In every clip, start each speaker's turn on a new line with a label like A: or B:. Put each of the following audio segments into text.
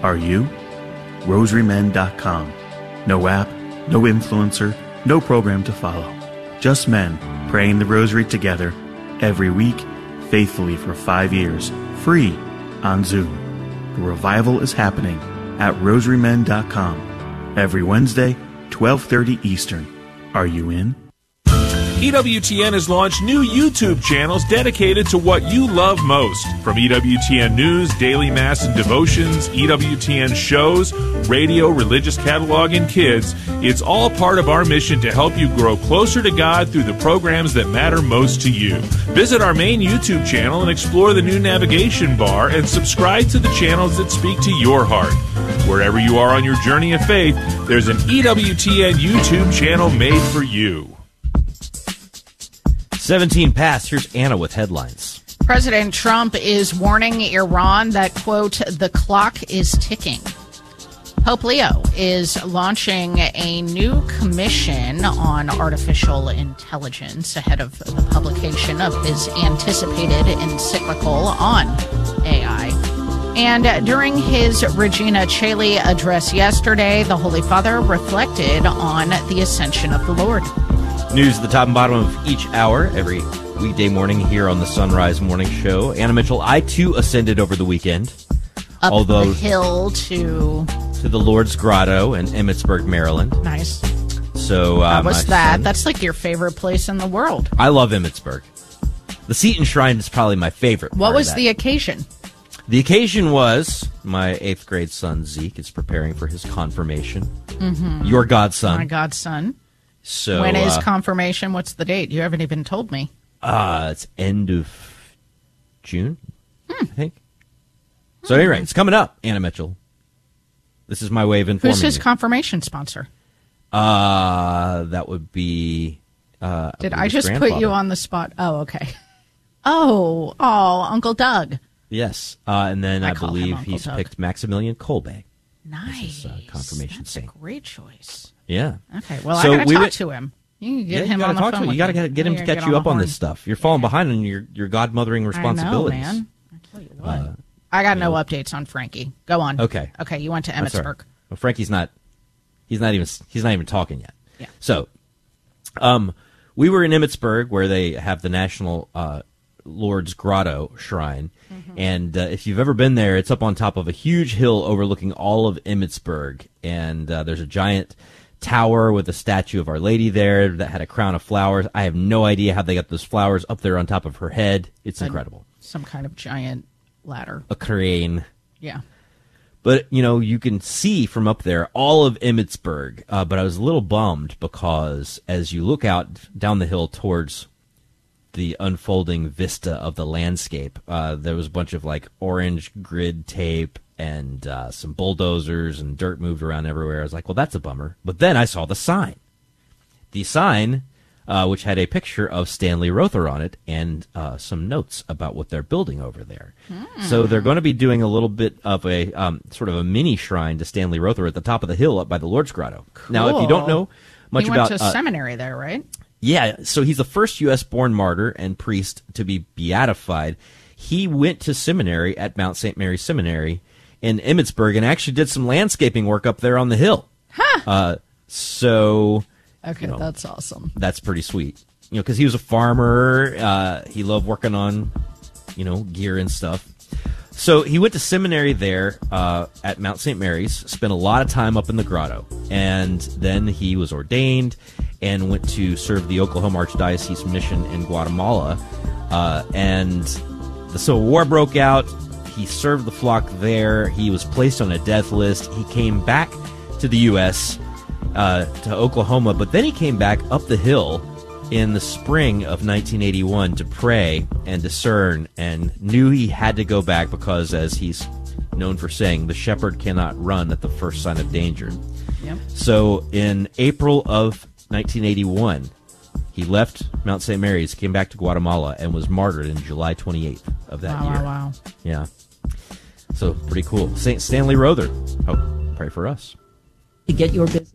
A: Are you? RosaryMen.com. No app, no influencer, no program to follow. Just men praying the rosary together every week, faithfully for 5 years, free on Zoom. The revival is happening at RosaryMen.com every Wednesday, 12:30 Eastern. Are you in?
B: EWTN has launched new YouTube channels dedicated to what you love most. From EWTN News, Daily Mass and Devotions, EWTN shows, radio, religious catalog, and kids, it's all part of our mission to help you grow closer to God through the programs that matter most to you. Visit our main YouTube channel and explore the new navigation bar and subscribe to the channels that speak to your heart. Wherever you are on your journey of faith, there's an EWTN YouTube channel made for you.
C: 17 past. Here's Anna with headlines.
D: President Trump is warning Iran that, quote, the clock is ticking. Pope Leo is launching a new commission on artificial intelligence ahead of the publication of his anticipated encyclical on AI. And during his Regina Coeli address yesterday, the Holy Father reflected on the ascension of the Lord.
C: News at the top and bottom of each hour, every weekday morning here on the Sunrise Morning Show. Anna Mitchell, I too ascended over the weekend.
D: Up the hill to
C: the Lord's Grotto in Emmitsburg, Maryland.
D: Nice.
C: So
D: how was that? That's like your favorite place in the world.
C: I love Emmitsburg. The Seton Shrine is probably my favorite.
D: What was the occasion?
C: The occasion was my 8th grade son, Zeke, is preparing for his confirmation. Mm-hmm. Your godson.
D: My godson.
C: So
D: when is confirmation? What's the date? You haven't even told me.
C: It's end of June, I think. So anyway, it's coming up, Anna Mitchell. This is my way of informing
D: Who's his
C: you.
D: confirmation sponsor?
C: That would be...
D: Did I just put you on the spot? Oh, okay. Oh, Uncle Doug.
C: Yes, and then I
D: call him
C: believe
D: Uncle
C: he's
D: Doug.
C: picked Maximilian Kolbe.
D: Nice.
C: As his, confirmation
D: That's
C: saint.
D: a great choice.
C: Yeah.
D: Okay, well,
C: So
D: I got to
C: we
D: talk
C: went-
D: to him. You can get
C: You
D: him
C: gotta
D: on the
C: talk
D: phone
C: to him.
D: with
C: You got to
D: me.
C: get him to
D: Yeah,
C: catch
D: get
C: you
D: on
C: up
D: the
C: on
D: horn.
C: this stuff. You're falling behind on your God-mothering responsibilities.
D: I know, man. I tell you what. I got no updates on Frankie. Go on.
C: Okay.
D: Okay, you went to
C: That's all right.
D: Emmitsburg.
C: Well, Frankie's not. He's not even talking yet.
D: Yeah.
C: So, we were in Emmitsburg where they have the National Lord's Grotto Shrine, and if you've ever been there, it's up on top of a huge hill overlooking all of Emmitsburg, and there's a giant tower with a statue of Our Lady there that had a crown of flowers. I have no idea how they got those flowers up there on top of her head. It's incredible.
D: Some kind of giant ladder.
C: A crane.
D: Yeah.
C: But, you can see from up there all of Emmitsburg. But I was a little bummed because as you look out down the hill towards the unfolding vista of the landscape, there was a bunch of orange grid tape and some bulldozers and dirt moved around everywhere. I was like, well, that's a bummer. But then I saw the sign. The sign, which had a picture of Stanley Rother on it and some notes about what they're building over there. So they're going to be doing a little bit of a sort of a mini shrine to Stanley Rother at the top of the hill up by the Lord's Grotto.
D: Cool.
C: Now, if you don't know much
D: he
C: about...
D: went to seminary there, right?
C: Yeah, so he's the first U.S.-born martyr and priest to be beatified. He went to seminary at Mount St. Mary's Seminary in Emmitsburg and actually did some landscaping work up there on the hill.
D: Huh.
C: So...
D: Okay, that's awesome.
C: That's pretty sweet. Because he was a farmer. He loved working on, gear and stuff. So he went to seminary there at Mount St. Mary's, spent a lot of time up in the grotto. And then he was ordained and went to serve the Oklahoma Archdiocese mission in Guatemala. And the Civil War broke out. He served the flock there. He was placed on a death list. He came back to the U.S., to Oklahoma, but then he came back up the hill in the spring of 1981 to pray and discern, and knew he had to go back because, as he's known for saying, the shepherd cannot run at the first sign of danger.
D: Yep.
C: So in April of 1981, he left Mount St. Mary's, came back to Guatemala, and was martyred in July 28th of that year.
D: Wow.
C: Yeah. So pretty cool. St. Stanley Rother. Pray for us.
E: To get your business.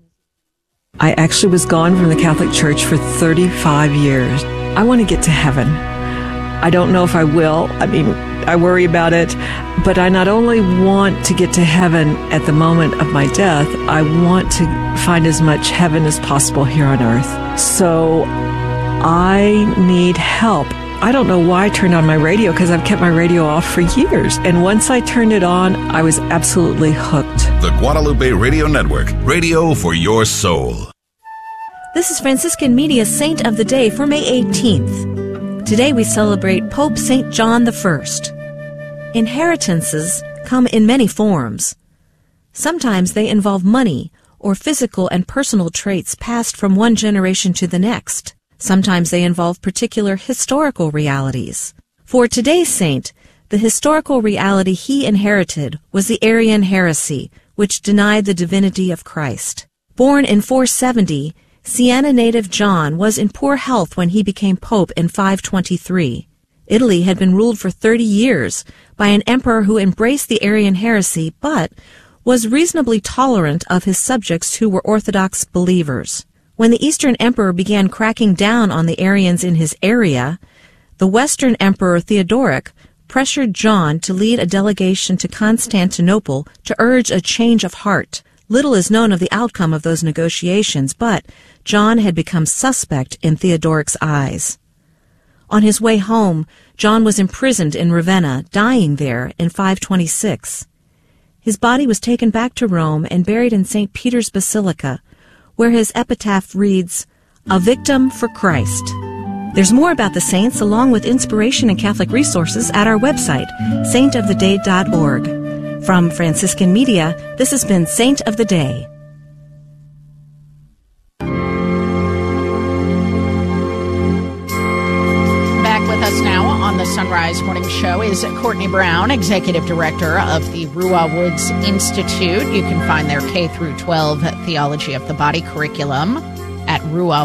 E: I actually was gone from the Catholic Church for 35 years. I want to get to heaven. I don't know if I will. I mean, I worry about it. But I not only want to get to heaven at the moment of my death, I want to find as much heaven as possible here on earth. So I need help. I don't know why I turned on my radio, because I've kept my radio off for years. And once I turned it on, I was absolutely hooked.
F: The Guadalupe Radio Network, radio for your soul.
G: This is Franciscan Media's Saint of the Day for May 18th. Today we celebrate Pope St. John I. Inheritances come in many forms. Sometimes they involve money or physical and personal traits passed from one generation to the next. Sometimes they involve particular historical realities. For today's saint, the historical reality he inherited was the Arian heresy, which denied the divinity of Christ. Born in 470, Siena native John was in poor health when he became pope in 523. Italy had been ruled for 30 years by an emperor who embraced the Arian heresy, but was reasonably tolerant of his subjects who were Orthodox believers. When the Eastern Emperor began cracking down on the Arians in his area, the Western Emperor Theodoric pressured John to lead a delegation to Constantinople to urge a change of heart. Little is known of the outcome of those negotiations, but John had become suspect in Theodoric's eyes. On his way home, John was imprisoned in Ravenna, dying there in 526. His body was taken back to Rome and buried in St. Peter's Basilica, where his epitaph reads, "A victim for Christ." There's more about the saints along with inspiration and Catholic resources at our website, saintoftheday.org. From Franciscan Media, this has been Saint of the Day.
D: Back with us now on the Sunrise Morning Show is Courtney Brown, Executive Director of the Ruah Woods Institute. You can find their K-12 Theology of the Body curriculum at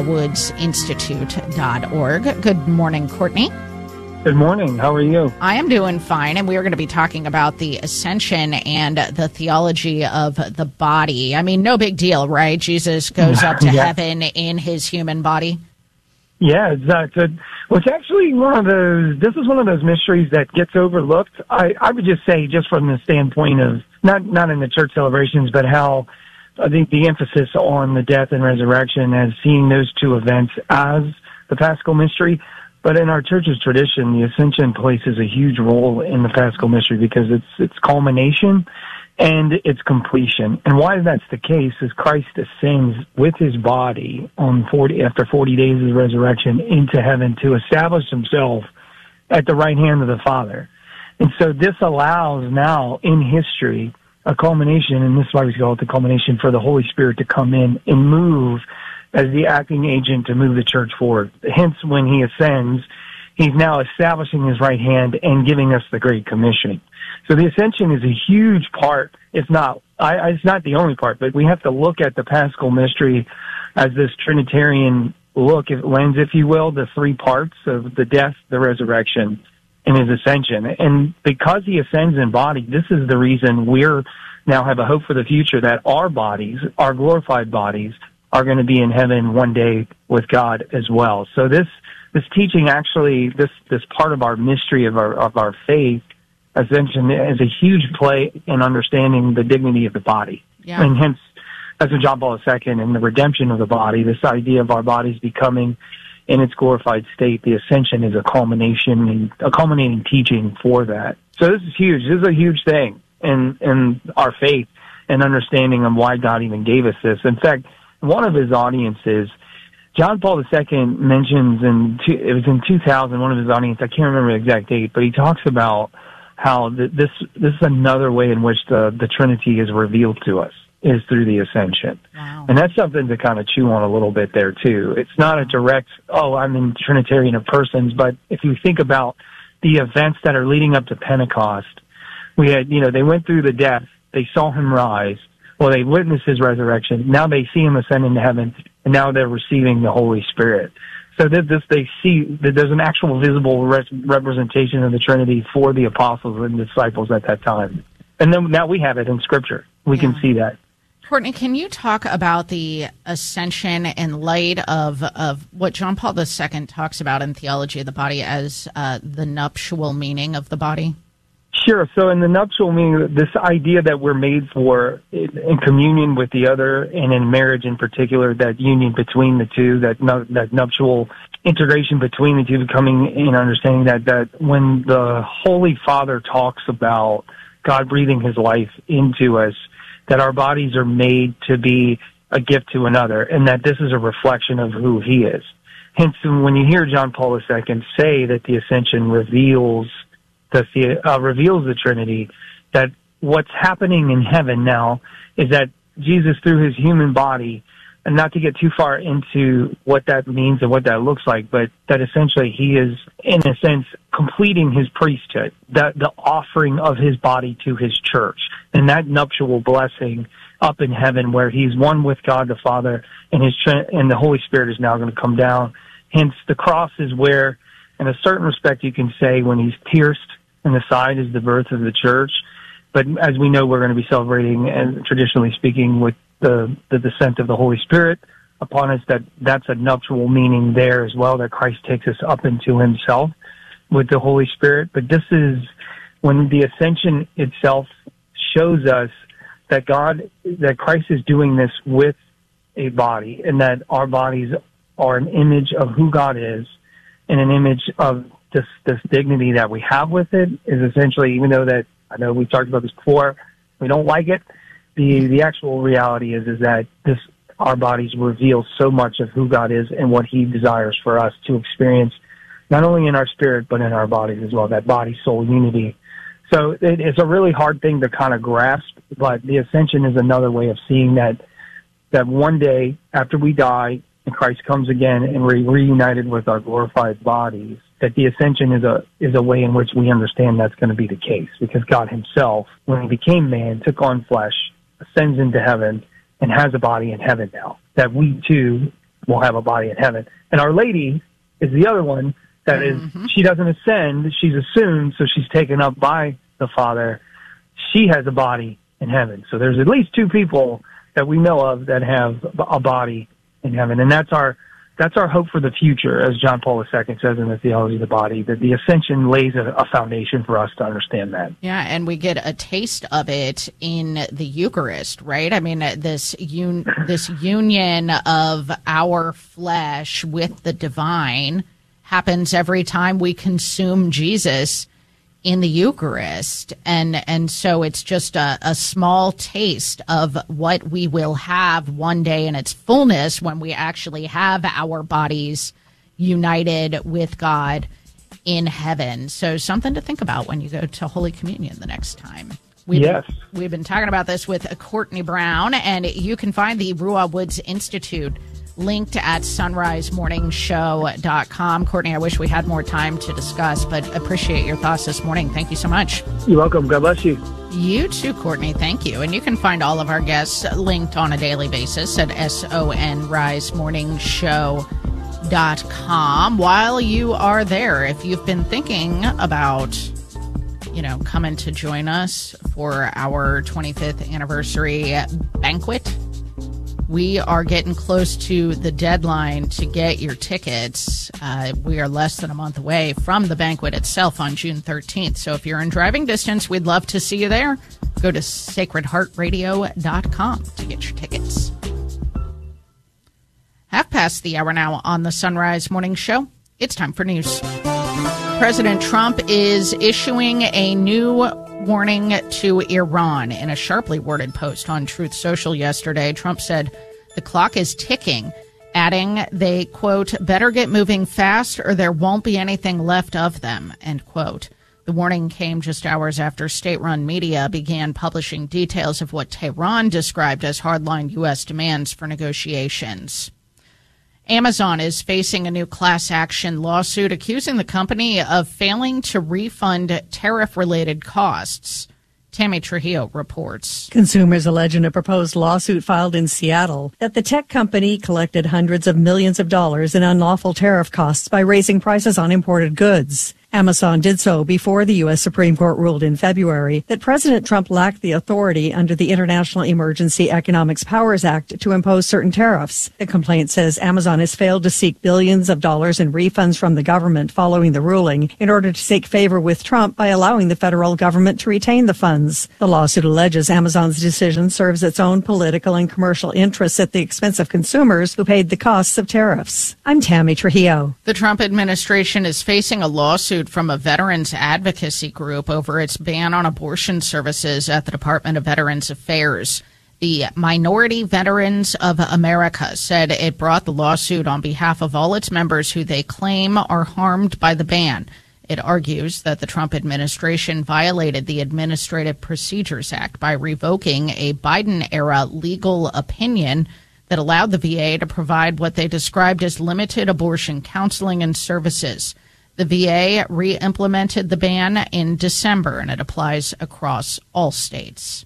D: ruahwoodsinstitute.org. Good morning, Courtney.
H: Good morning. How are you?
D: I am doing fine, and we are going to be talking about the Ascension and the theology of the body. I mean, no big deal, right? Jesus goes up to heaven in his human body.
H: Yeah, exactly. Well, it's actually this is one of those mysteries that gets overlooked. I would just say, just from the standpoint of, not in the church celebrations, but how I think the emphasis on the death and resurrection as seeing those two events as the Paschal mystery. But in our church's tradition, the Ascension places a huge role in the Paschal mystery because it's culmination and its completion. And why that's the case is Christ ascends with his body after 40 days of resurrection into heaven to establish himself at the right hand of the Father. And so this allows now in history a culmination, and this is why we call it the culmination, for the Holy Spirit to come in and move as the acting agent to move the church forward. Hence, when he ascends, he's now establishing his right hand and giving us the Great Commission. So the Ascension is a huge part. It's not the only part, but we have to look at the Paschal mystery as this Trinitarian lens, if you will, the three parts of the death, the resurrection, and his ascension. And because he ascends in body, this is the reason we're now have a hope for the future that our bodies, our glorified bodies, are going to be in heaven one day with God as well. So this teaching actually, this part of our mystery of our faith, ascension, is a huge play in understanding the dignity of the body.
D: Yeah.
H: And hence, that's what John Paul II and the redemption of the body, this idea of our bodies becoming in its glorified state, the ascension is a culminating teaching for that. So this is huge. This is a huge thing in our faith and understanding of why God even gave us this. In fact, one of his audiences, John Paul II mentions it was in 2000, one of his audiences, I can't remember the exact date, but he talks about how this is another way in which the Trinity is revealed to us, is through the Ascension.
D: Wow.
H: And that's something to kind of chew on a little bit there, too. It's not a direct, I'm in Trinitarian of persons, but if you think about the events that are leading up to Pentecost, we had, they went through the death, they saw him rise, well, they witnessed his resurrection, now they see him ascend into heaven, and now they're receiving the Holy Spirit. So they see that there's an actual visible representation of the Trinity for the apostles and disciples at that time. And then now we have it in Scripture. We can see that.
D: Courtney, can you talk about the Ascension in light of what John Paul II talks about in Theology of the Body as the nuptial meaning of the body?
H: Sure. So in the nuptial meaning, this idea that we're made for in communion with the other, and in marriage in particular, that union between the two, that nuptial integration between the two, becoming in understanding that when the Holy Father talks about God breathing his life into us, that our bodies are made to be a gift to another, and that this is a reflection of who he is. Hence, when you hear John Paul II say that the Ascension reveals the Trinity, that what's happening in heaven now is that Jesus, through his human body, and not to get too far into what that means and what that looks like, but that essentially he is, in a sense, completing his priesthood, the offering of his body to his church, and that nuptial blessing up in heaven where he's one with God the Father, and and the Holy Spirit is now going to come down. Hence, the cross is where, in a certain respect, you can say when he's pierced in the side is the birth of the church. But as we know, we're going to be celebrating, and traditionally speaking, with the descent of the Holy Spirit upon us, that's a nuptial meaning there as well, that Christ takes us up into himself with the Holy Spirit. But this is when the ascension itself shows us that Christ is doing this with a body, and that our bodies are an image of who God is, and an image of this dignity that we have with it. Is essentially, even though that, I know we've talked about this before, we don't like it, the actual reality is that our bodies reveal so much of who God is and what he desires for us to experience, not only in our spirit, but in our bodies as well, that body-soul unity. So it's a really hard thing to kind of grasp, but the ascension is another way of seeing that one day after we die and Christ comes again and we're reunited with our glorified bodies, that the ascension is a way in which we understand that's going to be the case, because God himself, when he became man, took on flesh, ascends into heaven, and has a body in heaven now, that we too will have a body in heaven. And Our Lady is the other one that is, she doesn't ascend, she's assumed, so she's taken up by the Father. She has a body in heaven. So there's at least two people that we know of that have a body in heaven. And that's our hope for the future, as John Paul II says in the Theology of the Body, that the Ascension lays a foundation for us to understand that.
D: Yeah, and we get a taste of it in the Eucharist, right? I mean, this union of our flesh with the divine happens every time we consume Jesus in the Eucharist. And so it's just a small taste of what we will have one day in its fullness when we actually have our bodies united with God in heaven. So something to think about when you go to Holy Communion the next time. We've been talking about this with Courtney Brown, and you can find the Ruah Woods Institute linked at sunrisemorningshow.com. Courtney, I wish we had more time to discuss, but appreciate your thoughts this morning. Thank you so much.
H: You're welcome. God bless you.
D: You too, Courtney. Thank you. And you can find all of our guests linked on a daily basis at sonrisemorningshow.com. While you are there, if you've been thinking about coming to join us for our 25th anniversary banquet, we are getting close to the deadline to get your tickets. We are less than a month away from the banquet itself on June 13th. So if you're in driving distance, we'd love to see you there. Go to sacredheartradio.com to get your tickets. Half past the hour now on the Sunrise Morning Show. It's time for news. President Trump is issuing a new warning to Iran. In a sharply worded post on Truth Social yesterday, Trump said the clock is ticking, adding they, quote, better get moving fast or there won't be anything left of them, end quote. The warning came just hours after state-run media began publishing details of what Tehran described as hardline U.S. demands for negotiations. Amazon is facing a new class action lawsuit accusing the company of failing to refund tariff-related costs. Tammy Trujillo reports.
I: Consumers allege in a proposed lawsuit filed in Seattle that the tech company collected hundreds of millions of dollars in unlawful tariff costs by raising prices on imported goods. Amazon did so before the U.S. Supreme Court ruled in February that President Trump lacked the authority under the International Emergency Economics Powers Act to impose certain tariffs. The complaint says Amazon has failed to seek billions of dollars in refunds from the government following the ruling in order to seek favor with Trump by allowing the federal government to retain the funds. The lawsuit alleges Amazon's decision serves its own political and commercial interests at the expense of consumers who paid the costs of tariffs. I'm Tammy Trujillo.
D: The Trump administration is facing a lawsuit from a veterans advocacy group over its ban on abortion services at the Department of Veterans Affairs. The Minority Veterans of America said it brought the lawsuit on behalf of all its members who they claim are harmed by the ban. It argues that the Trump administration violated the Administrative Procedures Act by revoking a Biden-era legal opinion that allowed the VA to provide what they described as limited abortion counseling and services. The VA re-implemented the ban in December, and it applies across all states.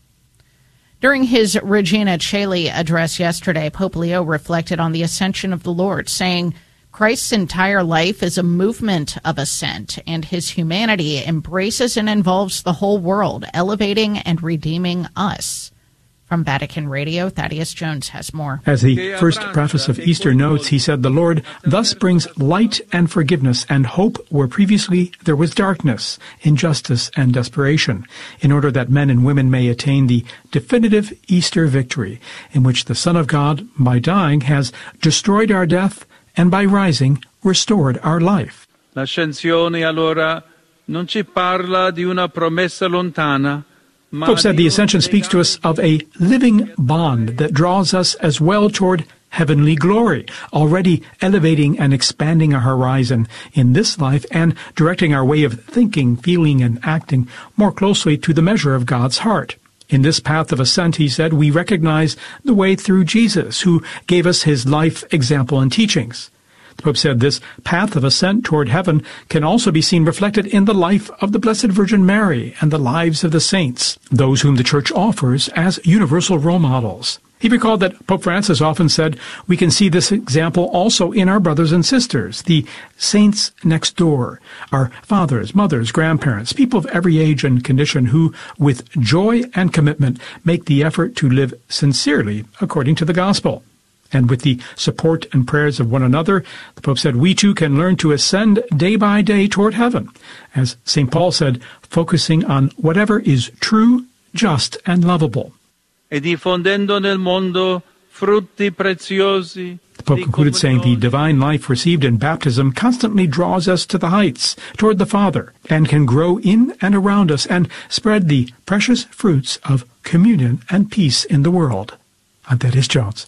D: During his Regina Coeli address yesterday, Pope Leo reflected on the ascension of the Lord, saying, Christ's entire life is a movement of ascent, and his humanity embraces and involves the whole world, elevating and redeeming us. From Vatican Radio, Thaddeus Jones has more.
J: As the first preface of Easter notes, he said, "The Lord thus brings light and forgiveness and hope where previously there was darkness, injustice, and desperation, in order that men and women may attain the definitive Easter victory, in which the Son of God, by dying, has destroyed our death and by rising, restored our life."
K: L'ascensione allora non ci parla di una promessa lontana.
J: Pope said the Ascension speaks to us of a living bond that draws us as well toward heavenly glory, already elevating and expanding our horizon in this life and directing our way of thinking, feeling, and acting more closely to the measure of God's heart. In this path of ascent, he said, we recognize the way through Jesus, who gave us his life, example, and teachings. The Pope said this path of ascent toward heaven can also be seen reflected in the life of the Blessed Virgin Mary and the lives of the saints, those whom the Church offers as universal role models. He recalled that Pope Francis often said, we can see this example also in our brothers and sisters, the saints next door, our fathers, mothers, grandparents, people of every age and condition who, with joy and commitment, make the effort to live sincerely according to the gospel. And with the support and prayers of one another, the Pope said, we too can learn to ascend day by day toward heaven. As St. Paul said, focusing on whatever is true, just, and lovable.
K: E diffondendo nel mondo frutti preziosi.
J: The Pope concluded saying the divine life received in baptism constantly draws us to the heights, toward the Father, and can grow in and around us and spread the precious fruits of communion and peace in the world. I'm Thaddeus Jones.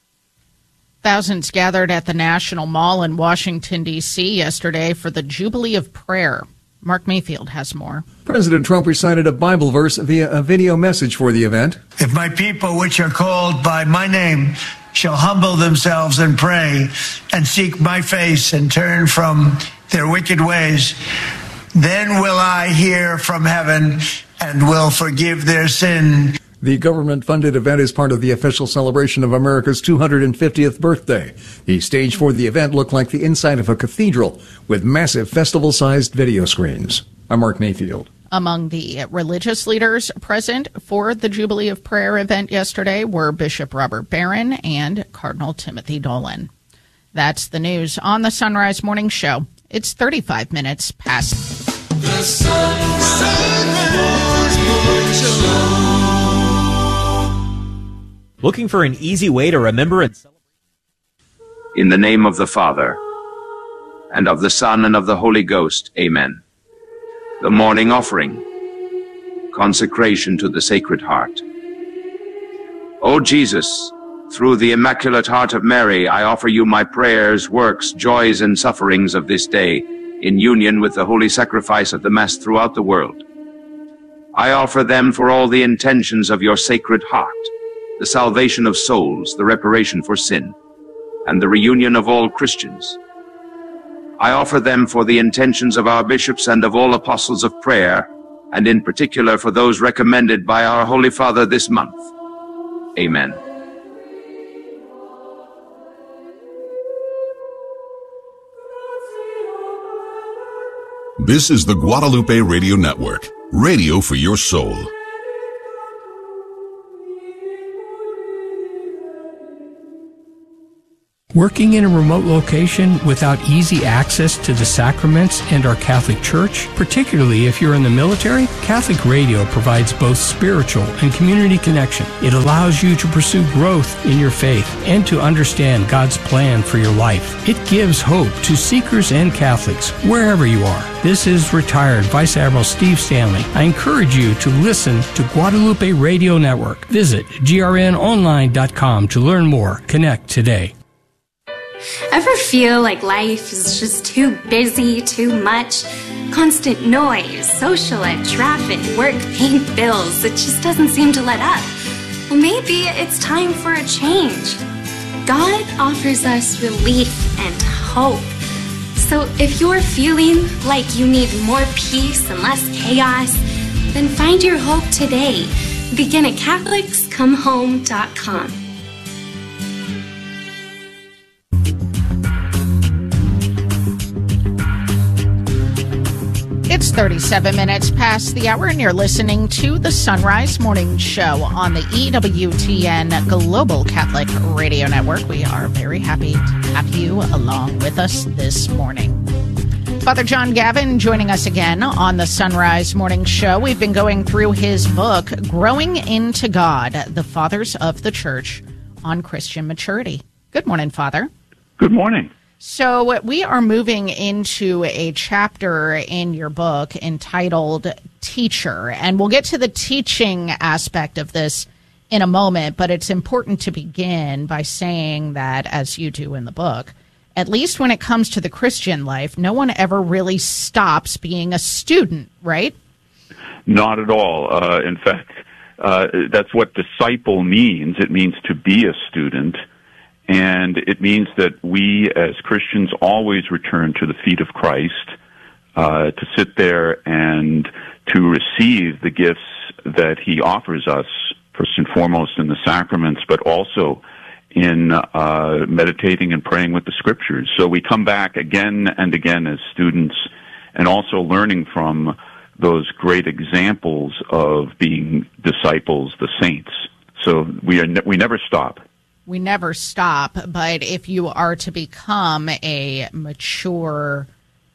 D: Thousands gathered at the National Mall in Washington, D.C. yesterday for the Jubilee of Prayer. Mark Mayfield has more.
L: President Trump recited a Bible verse via a video message for the event.
M: If my people, which are called by my name, shall humble themselves and pray and seek my face and turn from their wicked ways, then will I hear from heaven and will forgive their sin.
L: The government-funded event is part of the official celebration of America's 250th birthday. The stage for the event looked like the inside of a cathedral with massive festival-sized video screens. I'm Mark Mayfield.
D: Among the religious leaders present for the Jubilee of Prayer event yesterday were Bishop Robert Barron and Cardinal Timothy Dolan. That's the news on the Sunrise Morning Show. It's 35 minutes past.
N: The Sunrise Morning Show.
C: Looking for an easy way to remember and celebrate?
O: In the name of the Father, and of the Son, and of the Holy Ghost, amen. The morning offering, consecration to the Sacred Heart. O Jesus, through the Immaculate Heart of Mary, I offer you my prayers, works, joys, and sufferings of this day, in union with the holy sacrifice of the Mass throughout the world. I offer them for all the intentions of your Sacred Heart, the salvation of souls, the reparation for sin, and the reunion of all Christians. I offer them for the intentions of our bishops and of all apostles of prayer, and in particular for those recommended by our Holy Father this month. Amen.
F: This is the Guadalupe Radio Network, radio for your soul.
P: Working in a remote location without easy access to the sacraments and our Catholic Church, particularly if you're in the military, Catholic Radio provides both spiritual and community connection. It allows you to pursue growth in your faith and to understand God's plan for your life. It gives hope to seekers and Catholics wherever you are. This is retired Vice Admiral Steve Stanley. I encourage you to listen to Guadalupe Radio Network. Visit grnonline.com to learn more. Connect today.
Q: Ever feel like life is just too busy, too much? Constant noise, social life, traffic, work, paying bills. It just doesn't seem to let up. Well, maybe it's time for a change. God offers us relief and hope. So if you're feeling like you need more peace and less chaos, then find your hope today. Begin at CatholicsComeHome.com.
D: It's 37 minutes past the hour, and you're listening to the Sunrise Morning Show on the EWTN Global Catholic Radio Network. We are very happy to have you along with us this morning. Father John Gavin joining us again on the Sunrise Morning Show. We've been going through his book, Growing into God, the Fathers of the Church on Christian Maturity. Good morning, Father.
R: Good morning.
D: So we are moving into a chapter in your book entitled Teacher, and we'll get to the teaching aspect of this in a moment, but it's important to begin by saying that, as you do in the book, at least when it comes to the Christian life, no one ever really stops being a student, right?
R: Not at all. In fact, that's what disciple means. It means to be a student. And it means that we as Christians always return to the feet of Christ, to sit there and to receive the gifts that he offers us, first and foremost in the sacraments, but also in meditating and praying with the Scriptures. So we come back again and again as students, and also learning from those great examples of being disciples, the saints. So we never stop.
D: We never stop, but if you are to become a mature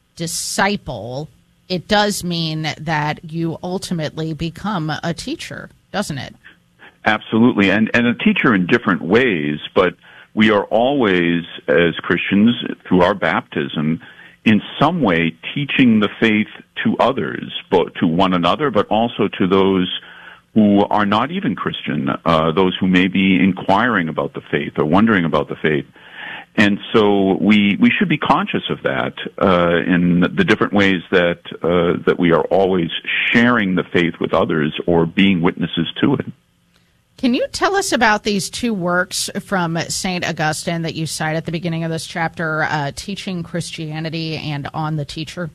D: disciple, it does mean that you ultimately become a teacher, doesn't it?
R: Absolutely, and a teacher in different ways, but we are always, as Christians, through our baptism, in some way teaching the faith to others, both to one another, but also to those who are not even Christian, those who may be inquiring about the faith or wondering about the faith. And so we should be conscious of that in the different ways that we are always sharing the faith with others or being witnesses to it.
D: Can you tell us about these two works from St. Augustine that you cite at the beginning of this chapter, Teaching Christianity and On the Teacher?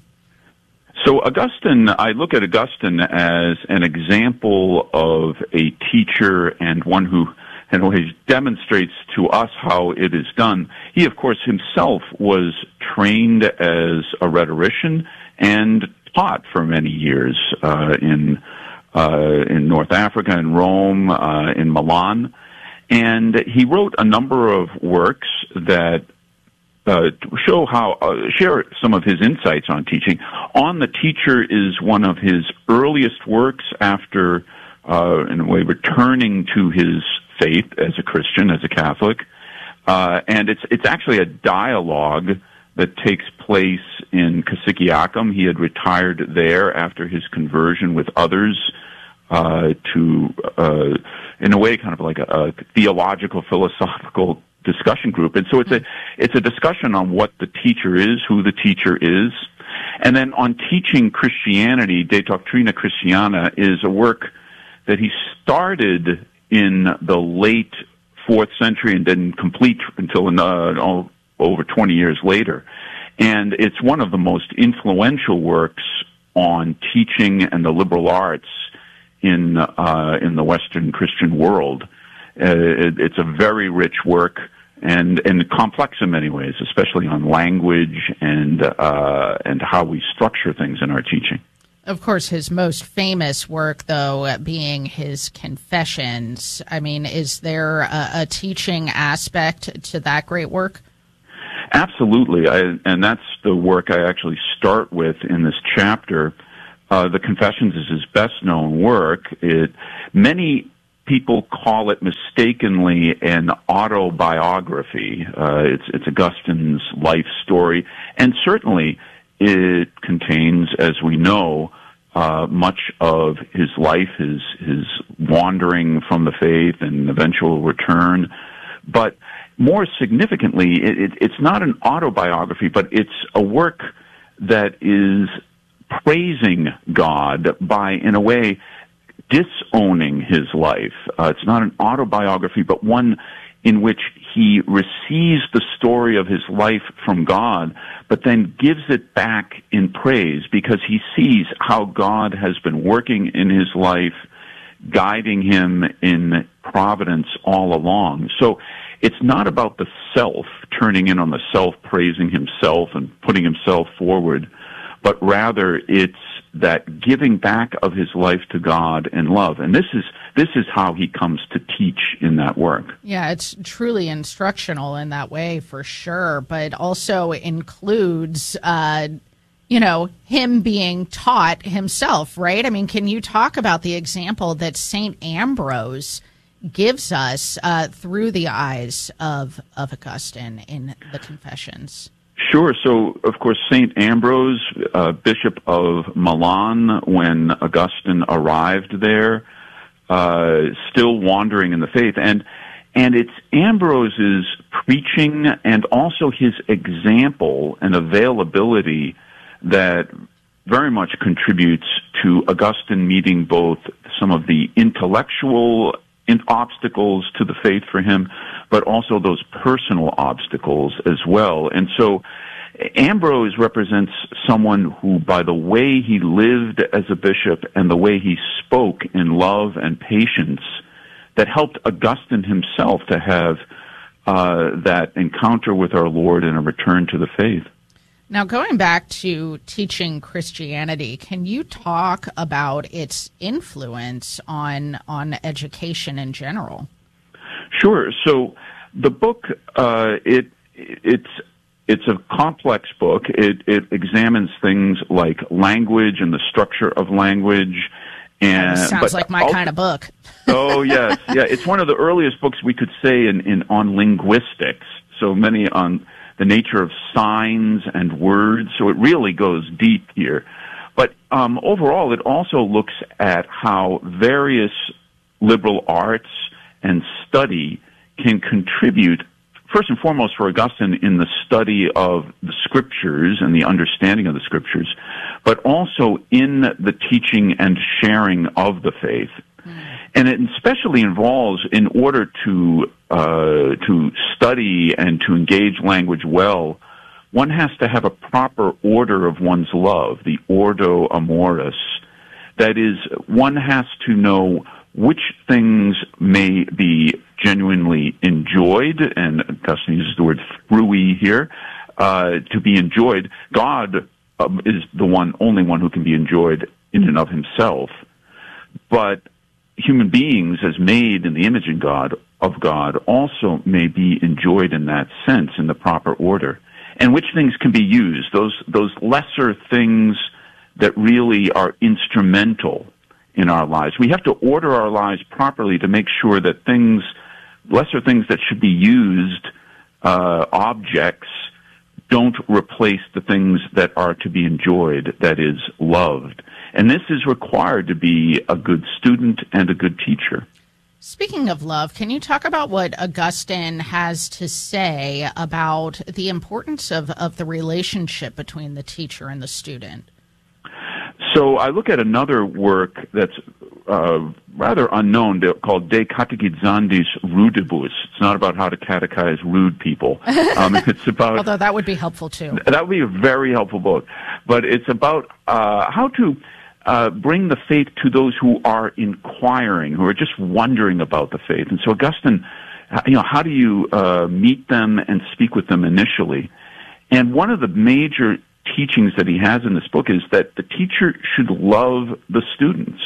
R: So Augustine, I look at Augustine as an example of a teacher and one who in ways demonstrates to us how it is done. He, of course, himself was trained as a rhetorician and taught for many years in North Africa, in Rome, in Milan. And he wrote a number of works that share some of his insights on teaching. On the Teacher is one of his earliest works after, in a way, returning to his faith as a Christian, as a Catholic. And it's actually a dialogue that takes place in Cassiciacum. He had retired there after his conversion with others to, in a way, kind of like a theological, philosophical discussion group. And so it's a discussion on what the teacher is, who the teacher is. And then on teaching Christianity, De Doctrina Christiana is a work that he started in the late 4th century and didn't complete until over 20 years later. And it's one of the most influential works on teaching and the liberal arts in the Western Christian world. It's a very rich work, and complex in many ways, especially on language and how we structure things in our teaching.
D: Of course, his most famous work, though, being his Confessions. I mean, is there a teaching aspect to that great work?
R: Absolutely, and that's the work I actually start with in this chapter. The Confessions is his best-known work. Many people call it mistakenly an autobiography. It's Augustine's life story, and certainly it contains, as we know, much of his life, his wandering from the faith and eventual return. But more significantly, it's not an autobiography, but it's a work that is praising God by, in a way, disowning his life. It's not an autobiography, but one in which he receives the story of his life from God, but then gives it back in praise because he sees how God has been working in his life, guiding him in providence all along. So it's not about the self, turning in on the self, praising himself and putting himself forward, but rather it's that giving back of his life to God in love. And this is how he comes to teach in that work.
D: Yeah, it's truly instructional in that way, for sure, but also includes, him being taught himself, right? I mean, can you talk about the example that St. Ambrose gives us through the eyes of Augustine in the Confessions?
R: Sure. So, of course, St. Ambrose, Bishop of Milan, when Augustine arrived there, still wandering in the faith. And it's Ambrose's preaching and also his example and availability that very much contributes to Augustine meeting both some of the intellectual obstacles to the faith for him, but also those personal obstacles as well. And so Ambrose represents someone who, by the way he lived as a bishop and the way he spoke in love and patience, that helped Augustine himself to have that encounter with our Lord and a return to the faith.
D: Now, going back to teaching Christianity, can you talk about its influence on education in general?
R: Sure. So the book, it's a complex book. It examines things like language and the structure of language. And
D: sounds like my kind of book.
R: Oh, yes. Yeah, it's one of the earliest books we could say on linguistics. So many on the nature of signs and words. So it really goes deep here. But overall, it also looks at how various liberal arts and study can contribute, first and foremost for Augustine, in the study of the Scriptures and the understanding of the Scriptures, but also in the teaching and sharing of the faith. And it especially involves, in order to study and to engage language well, one has to have a proper order of one's love, the ordo amoris. That is, one has to know which things may be genuinely enjoyed, and Augustine uses the word frui here, to be enjoyed. God is the only one who can be enjoyed in and of himself. But human beings, as made in the image of God, also may be enjoyed in that sense, in the proper order. And which things can be used, those lesser things that really are instrumental in our lives. We have to order our lives properly to make sure that lesser things that should be used, objects, don't replace the things that are to be enjoyed, that is, loved. And this is required to be a good student and a good teacher.
D: Speaking of love, can you talk about what Augustine has to say about the importance of the relationship between the teacher and the student?
R: So I look at another work that's rather unknown called De Catechizandis Rudibus. It's not about how to catechize rude people. It's about,
D: although that would be helpful too.
R: That would be a very helpful book. But it's about how to bring the faith to those who are inquiring, who are just wondering about the faith. And so Augustine how do you meet them and speak with them initially? And one of the major teachings that he has in this book is that the teacher should love the students.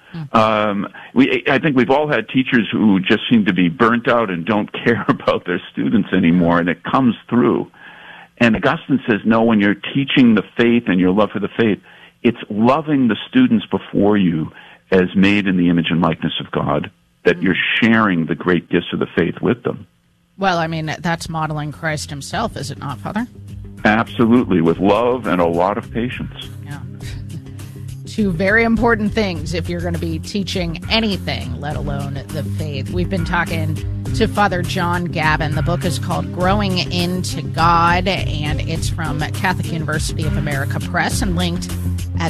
R: I think we've all had teachers who just seem to be burnt out and don't care about their students anymore, and it comes through. And Augustine says, no, when you're teaching the faith and your love for the faith, it's loving the students before you as made in the image and likeness of God, that you're sharing the great gifts of the faith with them.
D: Well, I mean, that's modeling Christ himself, is it not, Father?
R: Absolutely, with love and a lot of patience.
D: Yeah. Two very important things if you're going to be teaching anything, let alone the faith. We've been talking to Father John Gavin. The book is called Growing Into God, and it's from Catholic University of America Press and linked at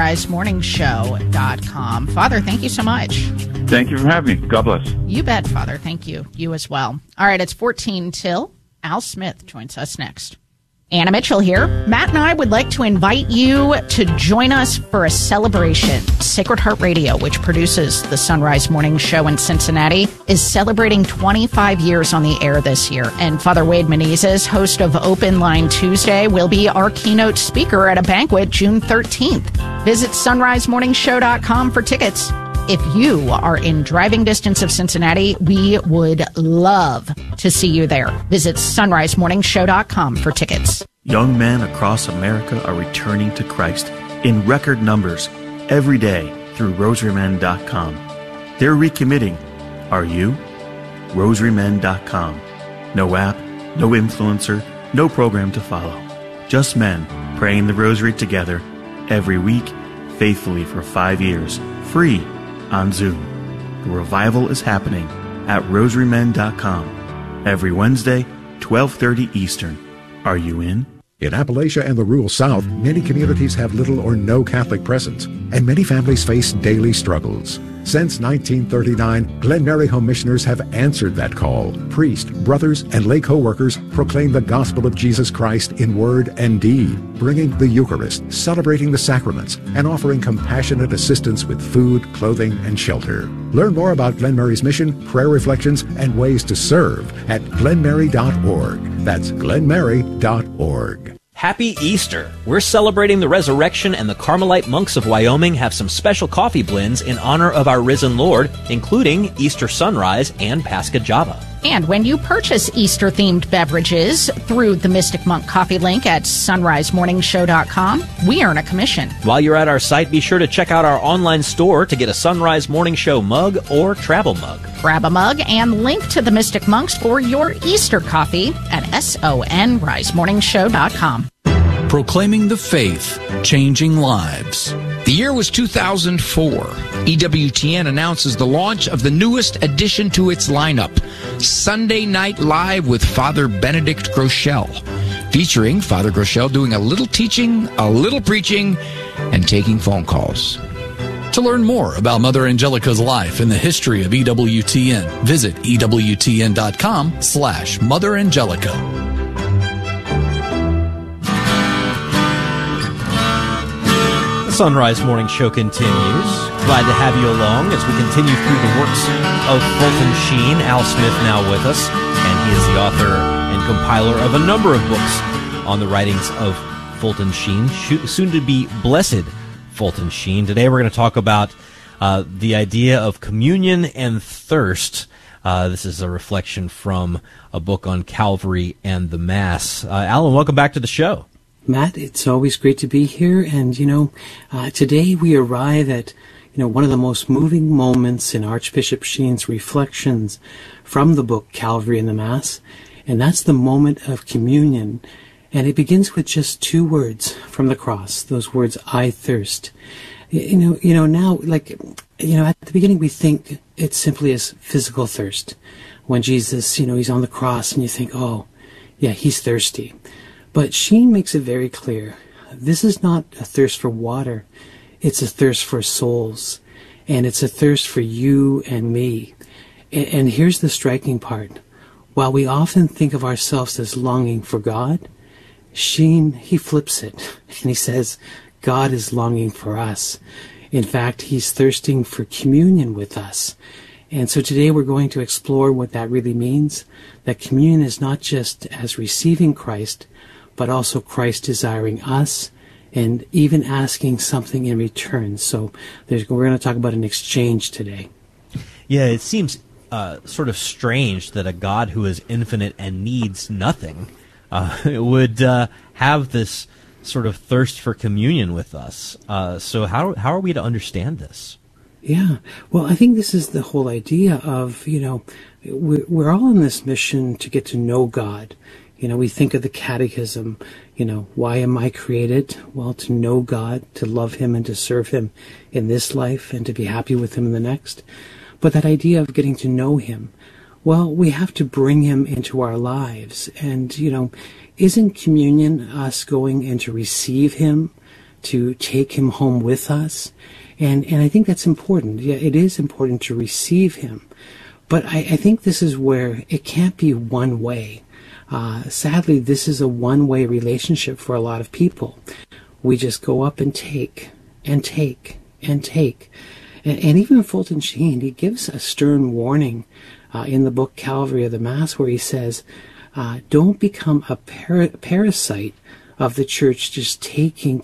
D: sunrisemorningshow.com. Father, thank you so much.
R: Thank you for having me. God bless.
D: You bet, Father. Thank you. You as well. All right, it's 14 till. Al Smith joins us next. Anna Mitchell here. Matt and I would like to invite you to join us for a celebration. Sacred Heart Radio, which produces the Sunrise Morning Show in Cincinnati, is celebrating 25 years on the air this year. And Father Wade Menezes, host of Open Line Tuesday, will be our keynote speaker at a banquet June 13th. Visit sunrisemorningshow.com for tickets. If you are in driving distance of Cincinnati, we would love to see you there. Visit sunrisemorningshow.com for tickets.
A: Young men across America are returning to Christ in record numbers every day through rosarymen.com. They're recommitting. Are you? rosarymen.com. No app, no influencer, no program to follow. Just men praying the rosary together every week, faithfully for 5 years, free on Zoom. The revival is happening at rosarymen.com every Wednesday, 12:30 Eastern. Are you in?
S: In Appalachia and the rural South, many communities have little or no Catholic presence, and many families face daily struggles. Since 1939, Glen Mary Home Missioners have answered that call. Priests, brothers, and lay co-workers proclaim the gospel of Jesus Christ in word and deed, bringing the Eucharist, celebrating the sacraments, and offering compassionate assistance with food, clothing, and shelter. Learn more about Glen Mary's mission, prayer reflections, and ways to serve at glenmary.org. That's glenmary.org.
C: Happy Easter! We're celebrating the resurrection, and the Carmelite monks of Wyoming have some special coffee blends in honor of our risen Lord, including Easter Sunrise and Pascha Java.
D: And when you purchase Easter-themed beverages through the Mystic Monk coffee link at sunrisemorningshow.com, we earn a commission.
C: While you're at our site, be sure to check out our online store to get a Sunrise Morning Show mug or travel mug.
D: Grab a mug and link to the Mystic Monks for your Easter coffee at sunrisemorningshow.com.
T: Proclaiming the faith, changing lives. The year was 2004. EWTN announces the launch of the newest addition to its lineup, Sunday Night Live with Father Benedict Groeschel, featuring Father Groeschel doing a little teaching, a little preaching, and taking phone calls.
U: To learn more about Mother Angelica's life and the history of EWTN, visit EWTN.com/Mother Angelica.
C: Sunrise Morning Show continues. Glad to have you along as we continue through the works of Fulton Sheen. Al Smith now with us, and he is the author and compiler of a number of books on the writings of Fulton Sheen, soon to be Blessed Fulton Sheen. Today we're going to talk about the idea of communion and thirst. This is a reflection from a book on Calvary and the Mass. Alan, welcome back to the show.
V: Matt, it's always great to be here, and today we arrive at one of the most moving moments in Archbishop Sheen's reflections from the book Calvary and the Mass, and that's the moment of communion. And it begins with just 2 words from the cross, those words, "I thirst." Now, at the beginning we think it simply as physical thirst. When Jesus, he's on the cross and you think, oh, yeah, he's thirsty. But Sheen makes it very clear. This is not a thirst for water. It's a thirst for souls. And it's a thirst for you and me. And here's the striking part. While we often think of ourselves as longing for God, Sheen, he flips it. And he says, God is longing for us. In fact, he's thirsting for communion with us. And so today we're going to explore what that really means, that communion is not just as receiving Christ, but also Christ desiring us and even asking something in return. So we're going to talk about an exchange today.
C: Yeah, it seems sort of strange that a God who is infinite and needs nothing would have this sort of thirst for communion with us. So how are we to understand this?
V: Yeah, well, I think this is the whole idea of, we're all on this mission to get to know God. We think of the catechism, why am I created? Well, to know God, to love him and to serve him in this life and to be happy with him in the next. But that idea of getting to know him, well, we have to bring him into our lives. And, isn't communion us going in to receive him, to take him home with us? And I think that's important. Yeah, it is important to receive him. But I think this is where it can't be one way. Sadly, this is a one-way relationship for a lot of people. We just go up and take, and take, and take. And even Fulton Sheen, he gives a stern warning in the book Calvary of the Mass, where he says, don't become a parasite of the church, just taking.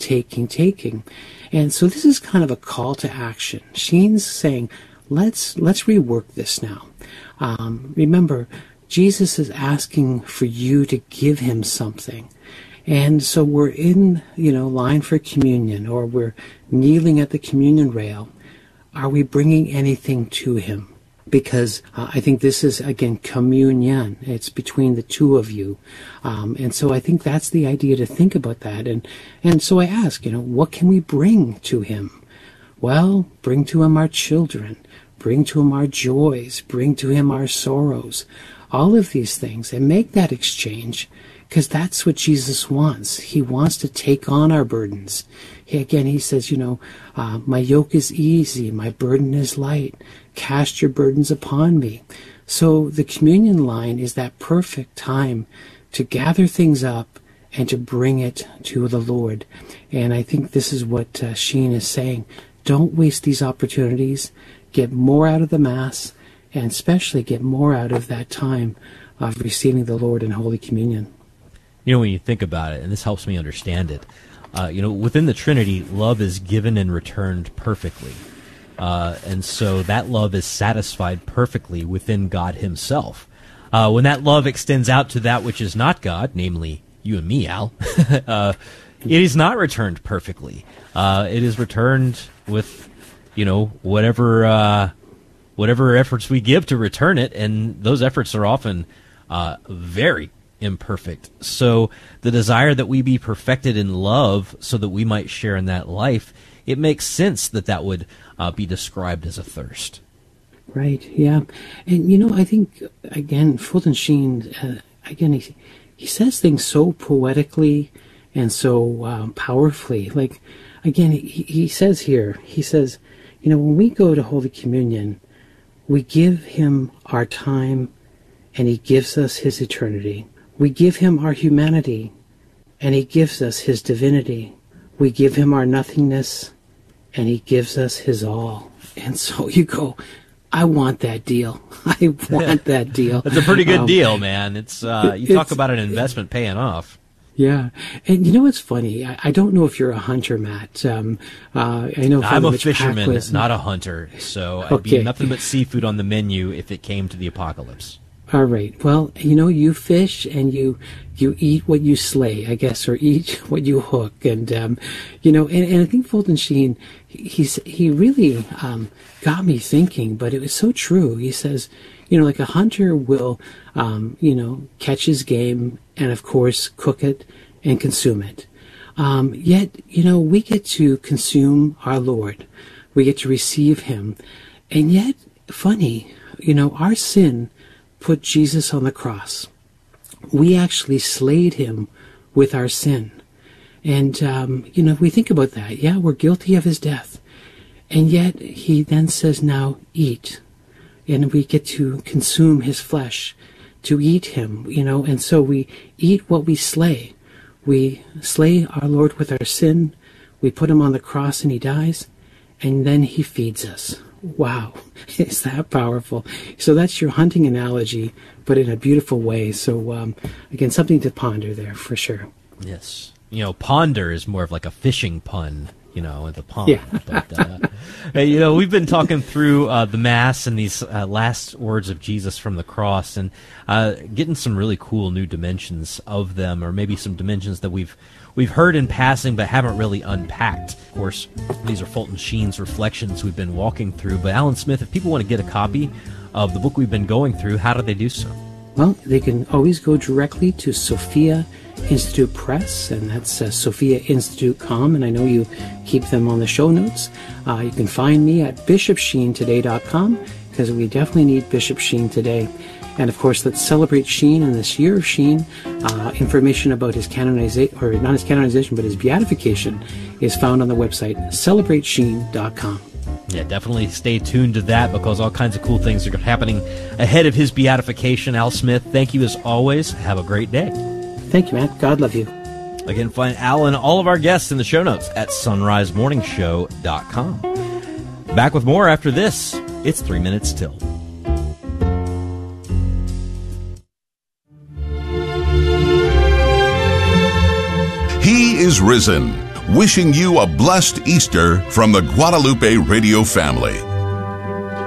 V: And so this is kind of a call to action. Sheen's saying, let's rework this now. Remember, Jesus is asking for you to give him something. And so we're in, line for communion, or we're kneeling at the communion rail. Are we bringing anything to him? Because I think this is, again, communion. It's between the two of you. And so I think that's the idea, to think about that. And so I ask, what can we bring to him? Well, bring to him our children. Bring to him our joys. Bring to him our sorrows. All of these things. And make that exchange. Because that's what Jesus wants. He wants to take on our burdens. He says, my yoke is easy, my burden is light. Cast your burdens upon me. So the communion line is that perfect time to gather things up and to bring it to the Lord. And I think this is what Sheen is saying. Don't waste these opportunities. Get more out of the Mass, and especially get more out of that time of receiving the Lord in Holy Communion.
C: When you think about it, and this helps me understand it, within the Trinity, love is given and returned perfectly. And so that love is satisfied perfectly within God himself. When that love extends out to that which is not God, namely you and me, Al, it is not returned perfectly. It is returned with, whatever efforts we give to return it, and those efforts are often very imperfect. So the desire that we be perfected in love so that we might share in that life, it makes sense that would be described as a thirst.
V: Right, yeah. And, I think, again, Fulton Sheen, he says things so poetically and so powerfully. Like, again, he says here, when we go to Holy Communion, we give him our time and he gives us his eternity. We give him our humanity, and he gives us his divinity. We give him our nothingness, and he gives us his all. And so you go, I want that deal. I want that deal.
C: It's a pretty good deal, man. It's you talk about an investment paying off.
V: Yeah. And what's funny? I don't know if you're a hunter, Matt. I know
C: I'm a fisherman, not a hunter, so I'd be nothing but seafood on the menu if it came to the apocalypse.
V: All right. Well, you fish and you eat what you slay, I guess, or eat what you hook. And, and I think Fulton Sheen, he really got me thinking, but it was so true. He says, like a hunter will, catch his game and, of course, cook it and consume it. Yet, we get to consume our Lord. We get to receive him. And yet, funny, our sin put Jesus on the cross. We actually slayed him with our sin. And, if we think about that, yeah, we're guilty of his death. And yet he then says, now eat. And we get to consume his flesh, to eat him, and so we eat what we slay. We slay our Lord with our sin. We put him on the cross and he dies. And then he feeds us wow, is that powerful? So that's your hunting analogy, but in a beautiful way. So again, something to ponder there for sure.
C: Yes. Ponder is more of like a fishing pun, in the pond.
V: Yeah.
C: But, we've been talking through the Mass and these last words of Jesus from the cross, and getting some really cool new dimensions of them, or maybe some dimensions that we've heard in passing but haven't really unpacked. Of course, these are Fulton Sheen's reflections we've been walking through. But Alan Smith, if people want to get a copy of the book we've been going through, how do they do so?
V: Well, they can always go directly to Sophia Institute Press, and that's sophiainstitute.com, and I know you keep them on the show notes. You can find me at bishopsheentoday.com, because we definitely need Bishop Sheen today. And of course, let's celebrate Sheen in this year of Sheen. Information about his canonization, or not his canonization, but his beatification, is found on the website celebratesheen.com.
C: Yeah, definitely stay tuned to that, because all kinds of cool things are happening ahead of his beatification. Al Smith, thank you as always. Have a great day.
V: Thank you, Matt. God love you.
C: Again, find Al and all of our guests in the show notes at sunrisemorningshow.com. Back with more after this. It's 3 minutes till.
F: He is risen. Wishing you a blessed Easter from the Guadalupe Radio family.